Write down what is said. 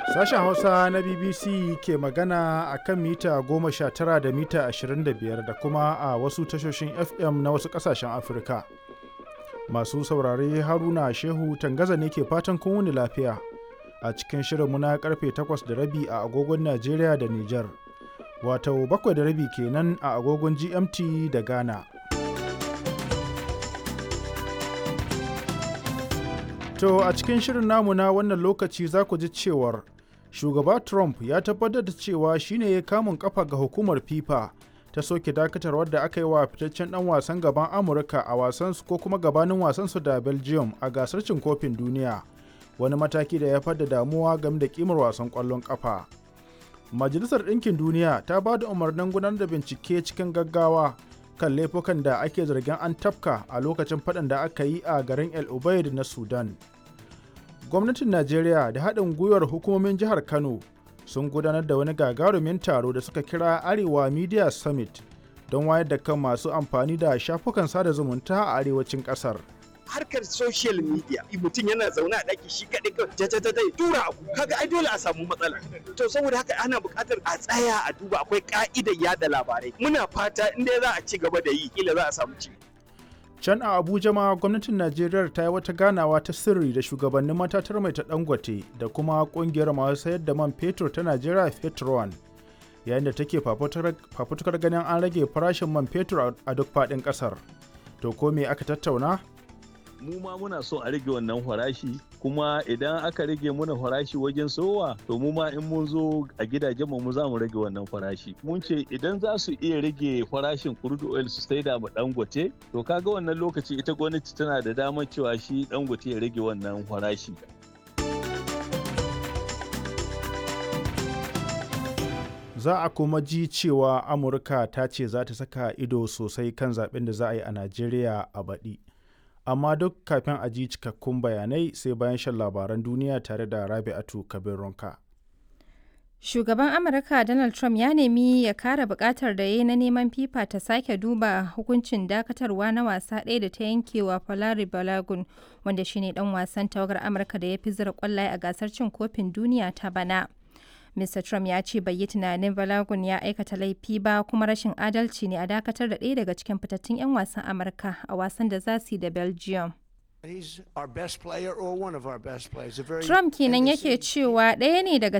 Sashen Hausa na BBC ke magana a kan mita 19 da mita 25 da kuma a wasu tashoshin FM na wasu ƙasashen Afirka. Masu saurare Haruna Shehu Tangaza ne ke fatan kun wuni lafiya a cikin shirinmu na karfe 8:30 a agogon Najeriya da Nijar. Wato 7:30 kenan a agogon GMT da Ghana. To a cikin shirin namu na wannan lokaci za ku ji cewar shugaba Trump ya tabbatar da cewa shine ya kamun kafa ga hukumar FIFA ta soke dakatarwar da aka yi wa fitaccen dan wasan gaban Amurka a wasansu ko kuma gabanin wasansu da Belgium a gasar cin kofin duniya, wani mataki da ya fadda damuwa game da kimar wasan kwallon kafa. Majalisar Ɗinkin Duniya ta ba da umarnin gudanar da bincike cikin gaggawa kan laifukan da ake zargin an tafka a lokacin faɗan da aka yi a garin El Ubaid na Sudan. Gwamnatin Najeriya da haɗin gwiwar hukumomin jihar Kano sun gudanar da wani gagarumin taro da suka kira Arewa Media Summit don wayar da kan masu amfani da shafukan sada zumunta a arewacin ƙasar. Harkar social media mutum yana zaune a ɗaki shi kaɗai kawai tura abu kaga ai dole a samu matsala, to saboda haka ana buƙatar a tsaya a duba akwai ka'idar yada labarai. Muna fata inda za a ci gaba da yi kila za a samu ci. Can a Abuja ma gwamnatin Najeriya ta yi wata ganawa ta sirri da shugabannin matatar mai ta Dangote da kuma kungiyar masu sayar da man fetur ta Najeriya Petron, yayin da take fafutukar ganin an rage farashin man fetur a duk faɗin ƙasar. To ko me aka tattauna? Mu ma muna so a rage wannan farashi, kuma idan aka rage muna farashi wajen sowa to mu ma in mun zo a gidajen mu za mu rage wannan farashi. Mun ce idan za su iya rage farashin crude oil su sai da mu Dangote, to kaga wannan lokaci ita gwamnati tana da damar cewa shi Dangote ya rage wannan farashi. Za a kuma ji cewa Amurka ta ce za ta saka ido sosai kan zaben da za a yi a Najeriya a baɗi. Amma duk kafin a ji cikakkun bayanai sai bayan shan labaran duniya tare da Rabi'atu Kabir Ronka. Shugaban Amurka Donald Trump ya nemi ya kare bukatar da ya yi na neman FIFA ta sake duba hukuncin dakatarwa na wasa ɗaya da ta yankewa Falari Balogun, wanda shine ɗan wasan tawagar Amurka da ya fi zira kwallaye a gasar cin kofin duniya ta bana. Mr. Trump ya ce bai yi tunanin Balogun ya aikata laifi ba, kuma rashin adalci ne a dakatar da ɗaya daga cikin fitattun 'yan wasan Amurka a wasan da za su yi da Belgium. Trump kenan yake cewa ɗaya ne daga